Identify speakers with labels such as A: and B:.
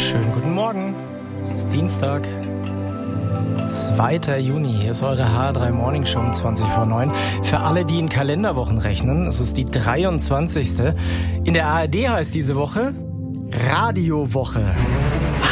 A: Schönen guten Morgen. Es ist Dienstag, 2. Juni. Hier ist eure HR3 Morning Show um 20 vor 9. Für alle, die in Kalenderwochen rechnen, es ist die 23. In der ARD heißt diese Woche Radiowoche.